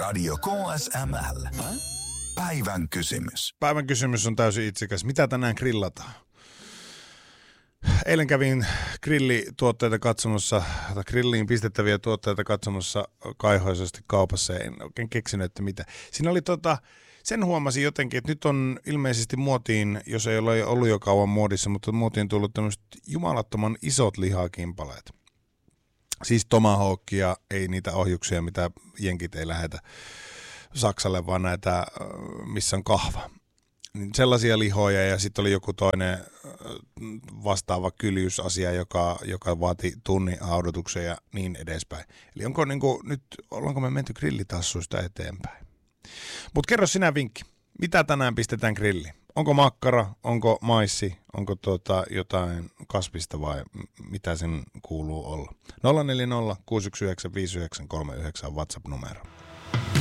Radio KSML. Päivän kysymys. Päivän kysymys on täysin itsekäs. Mitä tänään grillataan? Eilen kävin grillituotteita katsomassa, tai grilliin pistettäviä tuotteita katsomassa kaihoisesti kaupassa, en oikein keksinyt, että mitä. Siinä oli sen huomasin jotenkin, että nyt on ilmeisesti muotiin, jos ei ole ollut jo kauan muodissa, mutta muotiin tullut tämmöiset jumalattoman isot lihakimpaleet. Siis tomahawkia, ei niitä ohjuksia, mitä jenkit ei lähetä Saksalle, vaan näitä, missä on kahva. Niin sellaisia lihoja ja sitten oli joku toinen vastaava kyljysasia, joka vaati tunnin haudutuksen ja niin edespäin. Eli ollaanko me menty grillitassuista eteenpäin? Mutta kerro sinä vinkki. Mitä tänään pistetään grilliin? Onko makkara, onko maissi, onko jotain kasvista vai mitä sen kuuluu olla? 040 619 5939 WhatsApp-numero.